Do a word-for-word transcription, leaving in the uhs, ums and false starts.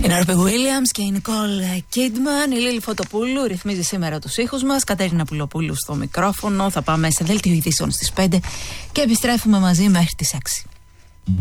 Είναι ο Ρόμπι Βίλιαμς και η Νικόλ Κίντμαν. Η Λίλη Φωτοπούλου ρυθμίζει σήμερα τους ήχους μας. Κατέρινα Πουλοπούλου στο μικρόφωνο. Θα πάμε σε δέλτιο ειδήσεων στις πέντε και επιστρέφουμε μαζί μέχρι τις έξι.